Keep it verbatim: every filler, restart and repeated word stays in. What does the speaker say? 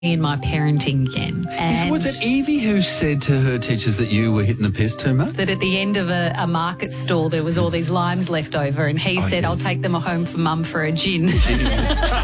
in my parenting again. And Was it Evie who said to her teachers that you were hitting the piss too much? that at the end of a, a market stall there was all these limes left over, and he Oh, said, yes. I'll take them home for mum for a gin.